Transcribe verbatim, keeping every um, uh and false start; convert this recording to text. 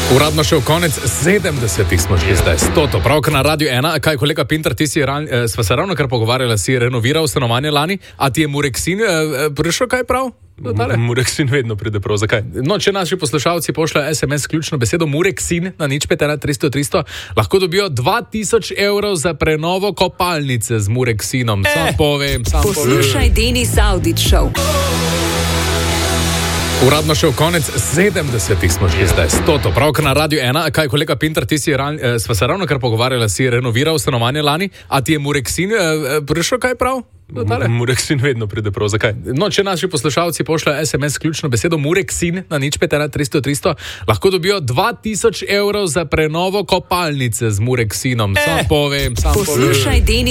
Uradno še v konec sedemdesetih smo že zdaj, stoto. Pravkar na Radio ena, kaj kolega Pintar, ti si, ran, eh, sva se ravno kar pogovarjala, si renoviral stanovanje lani, a ti je Mureksin eh, prišel kaj prav? Mureksin vedno pride prav, zakaj? No, če naši poslušalci pošljajo es em es ključno besedo Mureksin na nič pet ena tristo tristo, lahko dobijo dva tisoč evrov za prenovo kopalnice z Mureksinom. Sam eh, povem, sam povem. Poslušaj Denis Audić Show. Uradno še v konec sedemdesetih smo že zdaj, stoto. Pravkar na Radio ena, kaj kolega Pintar, ti si, ran, eh, sva se ravno kar pogovarjala, si renoviral stanovanje lani, a ti je Mureksin eh, prišel kaj prav? Mureksin vedno pride prav, zakaj? No, če naši poslušalci pošljajo es em es ključno besedo Mureksin na nič pet ena tristo tristo, lahko dobijo dva tisoč evrov za prenovo kopalnice z Mureksinom. Sam eh, povem, sam povem. Poslušaj Denis